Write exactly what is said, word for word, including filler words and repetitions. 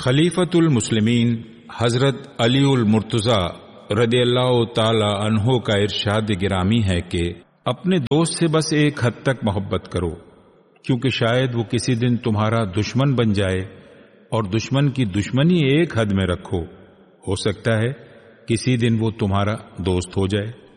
खलीफतुल मुस्लिमीन हजरत अली उल मुर्तज़ा रदियल्लाहु ताला अन्हो का इरशाद गिरामी है कि अपने दोस्त से बस एक हद तक मोहब्बत करो, क्योंकि शायद वो किसी दिन तुम्हारा दुश्मन बन जाए, और दुश्मन की दुश्मनी एक हद में रखो, हो सकता है किसी दिन वो तुम्हारा दोस्त हो जाए।